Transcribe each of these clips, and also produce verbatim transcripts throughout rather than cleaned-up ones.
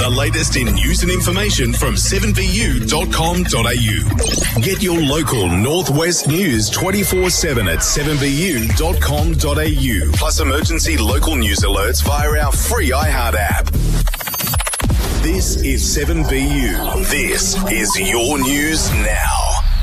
The latest in news and information from seven b u dot com dot a u. Get your local Northwest news twenty-four seven at seven b u dot com dot a u. Plus emergency local news alerts via our free iHeart app. This is seven B U. This is your news now.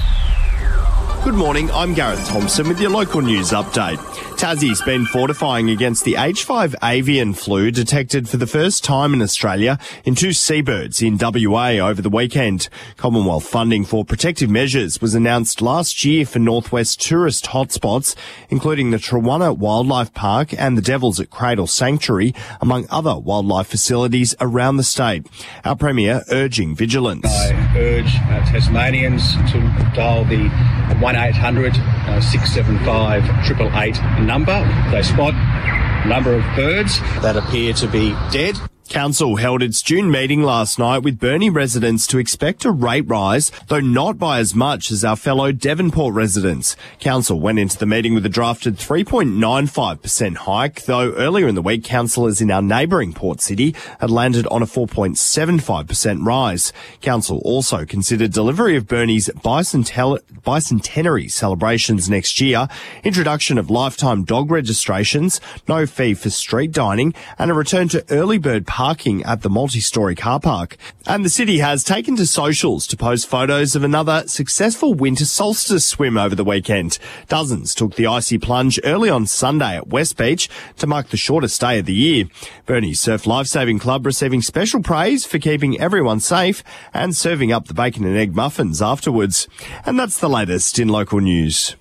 Good morning, I'm Gareth Thompson with your local news update. Tassie's been fortifying against the H five avian flu detected for the first time in Australia in two seabirds in W A over the weekend. Commonwealth funding for protective measures was announced last year for Northwest tourist hotspots, including the Trewanna Wildlife Park and the Devils at Cradle Sanctuary, among other wildlife facilities around the state. Our Premier urging vigilance. I urge uh, Tasmanians to dial the one eight hundred six seven five eight eight eight number. They spot a number of birds that appear to be dead. Council held its June meeting last night with Burnie residents to expect a rate rise, though not by as much as our fellow Devonport residents. Council went into the meeting with a drafted three point nine five percent hike, though earlier in the week councillors in our neighbouring Port City had landed on a four point seven five percent rise. Council also considered delivery of Burnie's bicentel- bicentenary celebrations next year, introduction of lifetime dog registrations, no fee for street dining, and a return to early bird parking parking at the multi-storey car park. And the city has taken to socials to post photos of another successful winter solstice swim over the weekend. Dozens took the icy plunge early on Sunday at West Beach to mark the shortest day of the year. Burnie Surf Lifesaving Club receiving special praise for keeping everyone safe and serving up the bacon and egg muffins afterwards. And that's the latest in local news.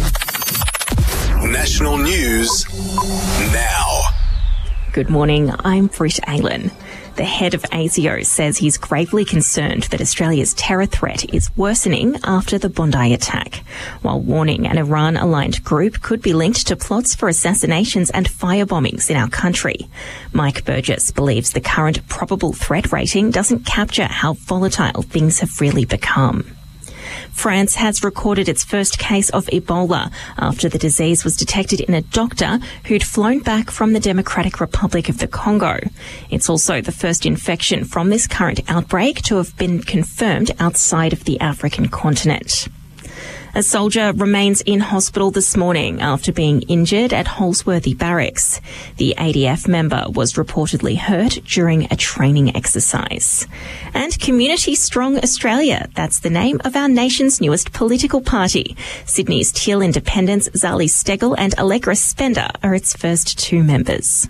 National news now. Good morning, I'm Britt Aylen. The head of A S I O says he's gravely concerned that Australia's terror threat is worsening after the Bondi attack, while warning an Iran-aligned group could be linked to plots for assassinations and firebombings in our country. Mike Burgess believes the current probable threat rating doesn't capture how volatile things have really become. France has recorded its first case of Ebola after the disease was detected in a doctor who'd flown back from the Democratic Republic of the Congo. It's also the first infection from this current outbreak to have been confirmed outside of the African continent. A soldier remains in hospital this morning after being injured at Holsworthy Barracks. The A D F member was reportedly hurt during a training exercise. And Community Strong Australia, that's the name of our nation's newest political party. Sydney's Teal Independents Zali Steggall and Allegra Spender are its first two members.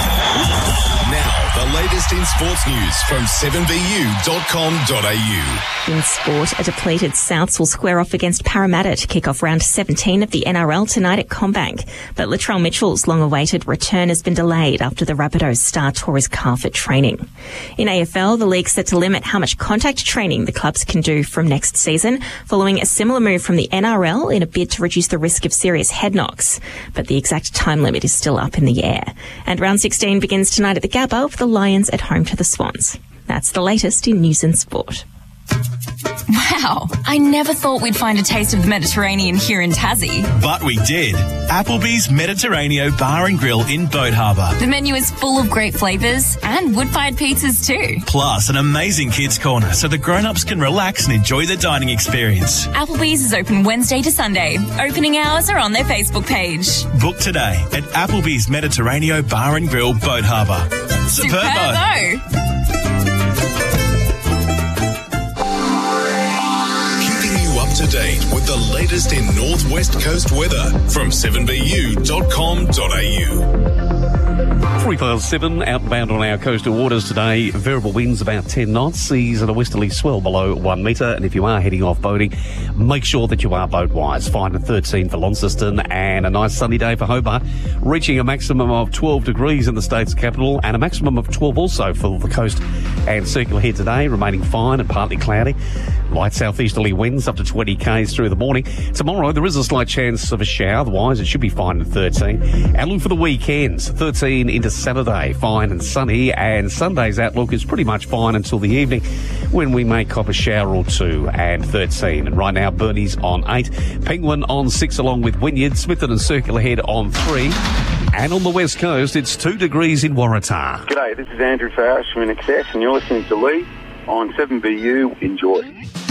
Now, the latest in sports news from seven b u dot com dot a u. In sport, a depleted Souths will square off against Parramatta to kick off round seventeen of the N R L tonight at CommBank. But Latrell Mitchell's long-awaited return has been delayed after the Rabbitohs star tore his calf at training. In A F L, the league's set to limit how much contact training the clubs can do from next season, following a similar move from the N R L in a bid to reduce the risk of serious head knocks. But the exact time limit is still up in the air. And round sixteen begins tonight at the Gabba with the Lions at home to the Swans. That's the latest in news and sport. Wow, I never thought we'd find a taste of the Mediterranean here in Tassie. But we did. Applebee's Mediterraneo Bar and Grill in Boat Harbour. The menu is full of great flavours and wood-fired pizzas too. Plus an amazing kids' corner so the grown-ups can relax and enjoy the dining experience. Applebee's is open Wednesday to Sunday. Opening hours are on their Facebook page. Book today at Applebee's Mediterraneo Bar and Grill, Boat Harbour. Superbo! To date with the latest in Northwest Coast weather from seven b u dot com dot a u. Three past seven, out and bound on our coastal waters today. Variable winds about ten knots, seas at a westerly swell below one metre. And if you are heading off boating, make sure that you are boat wise. Fine at thirteen for Launceston and a nice sunny day for Hobart, reaching a maximum of twelve degrees in the state's capital and a maximum of twelve also for the coast and Circular Head today, remaining fine and partly cloudy. Light southeasterly winds up to twenty k's through the morning. Tomorrow there is a slight chance of a shower, otherwise it should be fine at thirteen. Outlook for the weekends, thirteen into Saturday, fine and sunny, and Sunday's outlook is pretty much fine until the evening when we may cop a shower or two, and thirteen. And right now Burnie's on eight, Penguin on six along with Wynyard, Smithton and Circular Head on three, And on the west coast, it's two degrees in Waratah. G'day, this is Andrew Farsh from In Excess, and you're listening to Lee on seven B U. Enjoy.